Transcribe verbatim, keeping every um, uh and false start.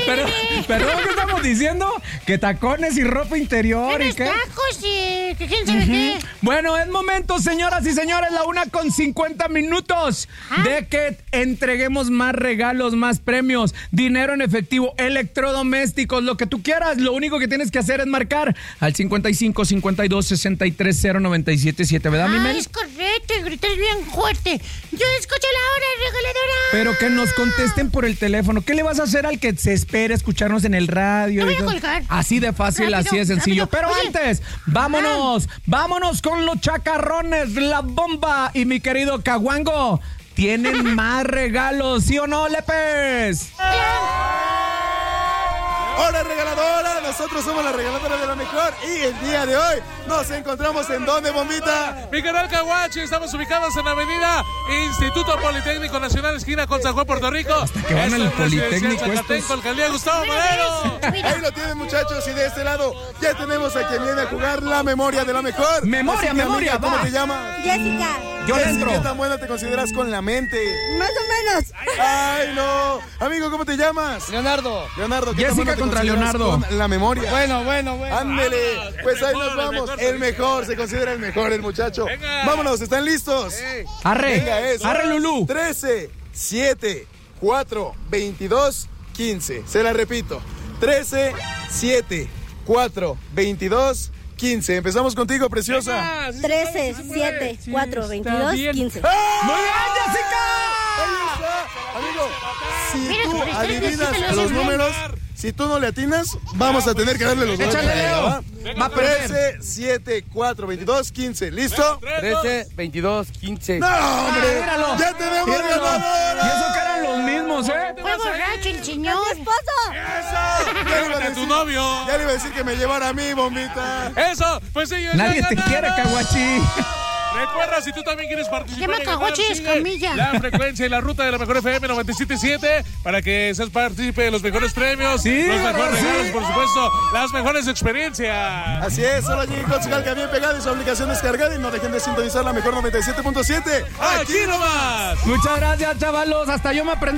Pero, perdón, ¿qué estamos diciendo? Que tacones y ropa interior y qué. tacos y que quién sabe uh-huh. qué. Bueno, es momento, señoras y señores, la una con cincuenta minutos ¿Ah? de que entreguemos más regalos, más premios, dinero en efectivo, electrodomésticos, lo que tú quieras. Lo único que tienes que hacer es marcar al cincuenta y cinco, cincuenta y dos, sesenta y tres, cero noventa y siete siete, ¿verdad, mi Ah, Mel? es correcto, y gritas bien fuerte. Yo escucho la hora regaladora. Pero que nos contesten por el teléfono. ¿Qué le vas a hacer al que se espere escucharnos en el radio? No voy a colgar. Así de fácil, Rápido, así de sencillo. rápido. Pero Oye. antes, vámonos, ah. vámonos con los chacarrones, la bomba y mi querido Caguango. Tienen más regalos, ¿sí o no, Lepes? Hola regaladora, nosotros somos la regaladora de la mejor y el día de hoy nos encontramos en ¿dónde, Bombita? Mi canal Caguachi, estamos ubicados en la avenida Instituto Politécnico Nacional, esquina con San Juan, Puerto Rico. Hasta que van al Politécnico estos. Alcaldía Gustavo Madero. Ahí lo tienen, muchachos, y de este lado ya tenemos a quien viene a jugar la memoria de la mejor. Memoria, Así que, memoria, amiga, ¿cómo va. te llamas? Jessica. Yo le Jessica, entro. ¿qué tan buena te consideras con la mente? Más o menos. Ay, no. Amigo, ¿cómo te llamas? Leonardo. Leonardo, ¿qué tan Jessica buena te contra consideras Leonardo. con la memoria? Bueno, bueno, bueno. Ándele, pues ahí nos mejor, vamos. el mejor, El mejor, se considera el mejor, el muchacho. Venga. Vámonos, ¿están listos? Arre, Venga, eso. arre, Lulú. trece, siete, cuatro, veintidós, quince. Se la repito. trece, siete, cuatro, veintidós, quince. Empezamos contigo, preciosa. trece, siete, cuatro, veintidós, quince. ¡Ah! ¡Muy bien, Jessica! Ahí está. Amigo, si Mira, tú pero ustedes adivinas sí se lo los hacen bien. números, si tú no le atinas, vamos a tener que darle los números. Échale, Leo. ¿Va? Va a perder. trece, siete, cuatro, veintidós, quince. ¿Listo? trece, veintidós, quince. ¡No, hombre! Ah, míralo. ¡Ya tenemos Míralo. ganadora! Y eso que eran los mismos, ¿eh? Fue borracho el señor. ¡Mi esposo! Ya le iba a Llévate a tu decir- novio. Ya le iba a decir que me llevara a mí, Bombita. Eso, pues ellos Nadie ya te ganaron. quiere, Caguachi. Recuerda, si tú también quieres participar, Llama y ganar, Caguachi, sigue Escamilla. la frecuencia y la ruta de la mejor F M noventa y siete punto siete para que seas partícipe de los mejores premios, Sí, los mejores sí. regalos, por supuesto, las mejores experiencias. Así es, solo allí con su calca bien pegada y su aplicación descargada. Y no dejen de sintonizar la mejor noventa y siete punto siete. ¡Aquí nomás! Muchas gracias, chavalos. Hasta yo me aprendí.